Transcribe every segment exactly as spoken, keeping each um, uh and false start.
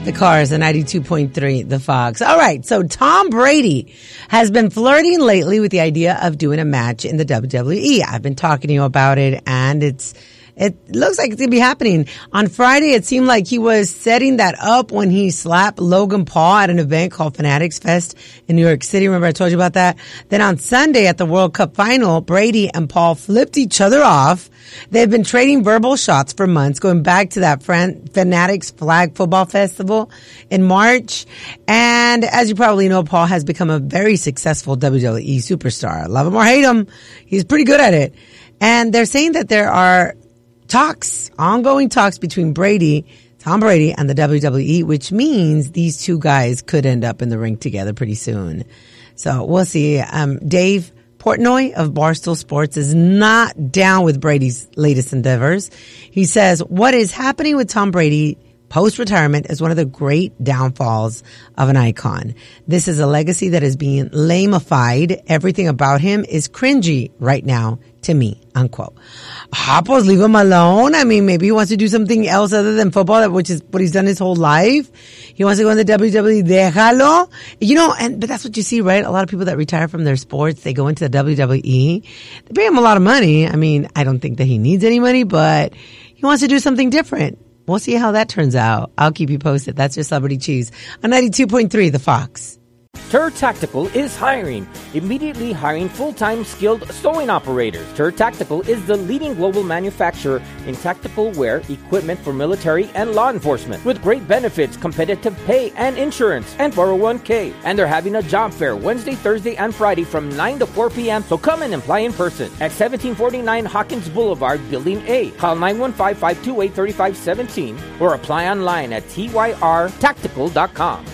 The Cars, and ninety-two point three, The Fox. All right, so Tom Brady has been flirting lately with the idea of doing a match in the W W E. I've been talking to you about it, and it's it looks like it's going to be happening. On Friday, it seemed like he was setting that up when he slapped Logan Paul at an event called Fanatics Fest in New York City. Remember I told you about that? Then on Sunday at the World Cup final, Brady and Paul flipped each other off. They've been trading verbal shots for months, going back to that Fran- Fanatics Flag Football Festival in March. And as you probably know, Paul has become a very successful W W E superstar. Love him or hate him, he's pretty good at it. And they're saying that there are talks, ongoing talks between Brady, Tom Brady, and the W W E, which means these two guys could end up in the ring together pretty soon. So we'll see. Um, Dave Portnoy of Barstool Sports is not down with Brady's latest endeavors. He says, what is happening with Tom Brady post-retirement is one of the great downfalls of an icon. This is a legacy that is being lamified. Everything about him is cringy right now to me, unquote. Ah, pues leave him alone. I mean, maybe he wants to do something else other than football, which is what he's done his whole life. He wants to go in the W W E. Déjalo. You know, and, but that's what you see, right? A lot of people that retire from their sports, they go into the W W E. They pay him a lot of money. I mean, I don't think that he needs any money, but he wants to do something different. We'll see how that turns out. I'll keep you posted. That's your Celebrity Cheese on ninety-two point three, The Fox. Tur Tactical is hiring. Immediately hiring full-time skilled sewing operators. Tur Tactical is the leading global manufacturer in tactical wear equipment for military and law enforcement, with great benefits, competitive pay and insurance, and four oh one k. And they're having a job fair Wednesday, Thursday, and Friday from nine to four p.m. So come and apply in person at seventeen forty-nine Hawkins Boulevard, Building A. Call nine one five, five two eight, three five one seven or apply online at T Y R tactical dot com.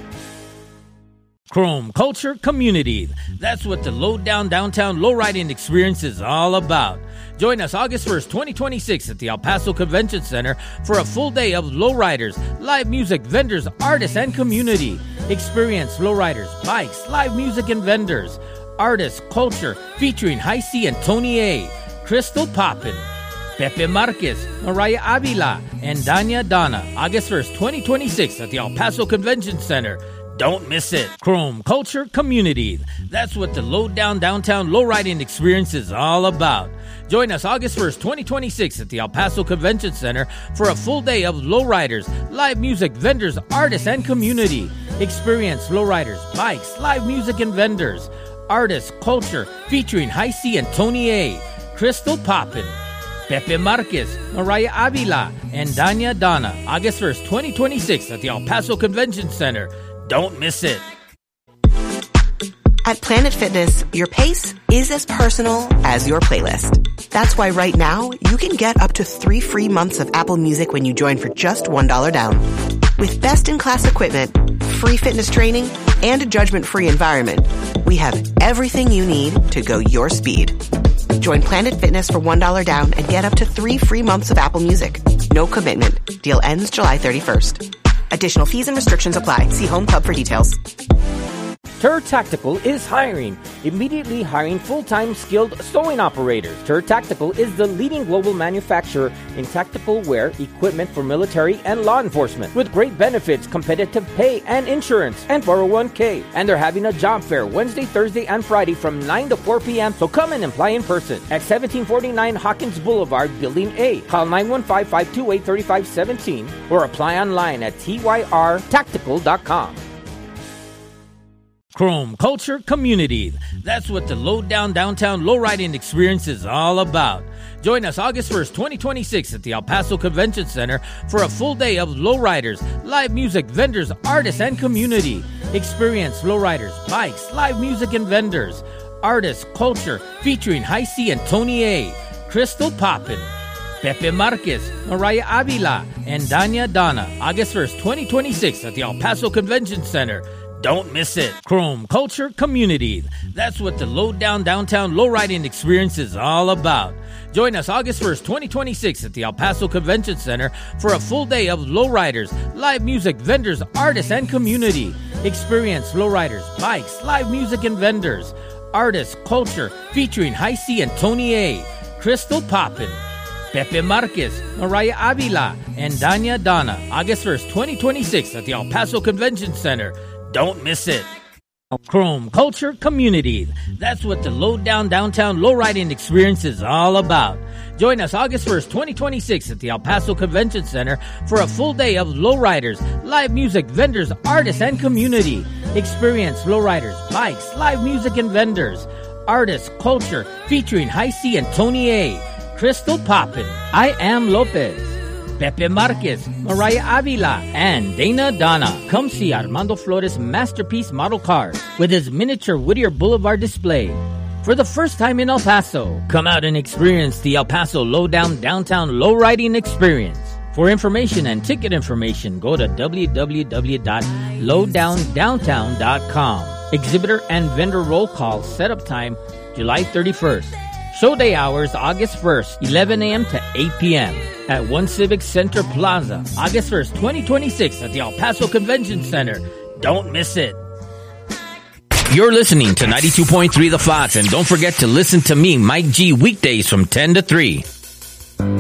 Chrome Culture Community. That's what the Low Down Downtown Lowriding Experience is all about. Join us August first, twenty twenty-six at the El Paso Convention Center for a full day of lowriders, live music, vendors, artists, and community. Experience lowriders, bikes, live music, and vendors. Artists, culture, featuring High C and Tony A, Crystal Poppin, Pepe Marquez, Mariah Avila, and Danya Donna. August first, twenty twenty-six at the El Paso Convention Center. Don't miss it. Chrome Culture Community. That's what the Low Down Downtown Lowriding Experience is all about. Join us August first, twenty twenty-six at the El Paso Convention Center for a full day of lowriders, live music, vendors, artists, and community. Experience lowriders, bikes, live music, and vendors. Artists, culture, featuring High C and Tony A, Crystal Poppin, Pepe Marquez, Mariah Avila, and Danya Donna. August first, twenty twenty-six at the El Paso Convention Center. Don't miss it. At Planet Fitness, your pace is as personal as your playlist. That's why right now, you can get up to three free months of Apple Music when you join for just one dollar down. With best-in-class equipment, free fitness training, and a judgment-free environment, we have everything you need to go your speed. Join Planet Fitness for one dollar down and get up to three free months of Apple Music. No commitment. Deal ends July thirty-first. Additional fees and restrictions apply. See Home Club for details. Tur Tactical is hiring. Immediately hiring full-time skilled sewing operators. Tur Tactical is the leading global manufacturer in tactical wear equipment for military and law enforcement, with great benefits, competitive pay and insurance, and four oh one k. And they're having a job fair Wednesday, Thursday, and Friday from nine to four p.m. So come and apply in person at seventeen forty-nine Hawkins Boulevard, Building A. Call nine one five, five two eight, three five one seven or apply online at T Y R tactical dot com. Chrome Culture Community. That's what the Low Down Downtown Lowriding Experience is all about. Join us August first, twenty twenty-six at the El Paso Convention Center for a full day of lowriders, live music, vendors, artists, and community. Experience lowriders, bikes, live music, and vendors. Artists, culture, featuring High C and Tony A, Crystal Poppin, Pepe Marquez, Mariah Avila, and Danya Donna. August first, twenty twenty-six at the El Paso Convention Center. Don't miss it. Chrome Culture Community. That's what the Low Down Downtown Lowriding Experience is all about. Join us August first, twenty twenty-six at the El Paso Convention Center for a full day of lowriders, live music, vendors, artists, and community. Experience lowriders, bikes, live music, and vendors. Artists, culture, featuring High C and Tony A, Crystal Poppin, Pepe Marquez, Mariah Avila, and Danya Donna, August first, twenty twenty-six at the El Paso Convention Center. Don't miss it. Chrome Culture Community. That's what the Lowdown Downtown Lowriding Experience is all about. Join us August first, twenty twenty-six at the El Paso Convention Center for a full day of lowriders, live music, vendors, artists, and community. Experience lowriders, bikes, live music, and vendors. Artists, culture, featuring High C and Tony A. Crystal Poppin, I Am Lopez, Pepe Marquez, Mariah Avila, and Dana Donna. Come see Armando Flores' masterpiece model car with his miniature Whittier Boulevard display. For the first time in El Paso, come out and experience the El Paso Lowdown Downtown Lowriding Experience. For information and ticket information, go to w w w dot lowdown downtown dot com. Exhibitor and vendor roll call setup time July thirty-first. Show day hours August first, eleven a.m. to eight p.m. at One Civic Center Plaza, August first, twenty twenty-six at the El Paso Convention Center. Don't miss it. You're listening to ninety-two point three The Fox, and don't forget to listen to me, Mike G, weekdays from ten to three.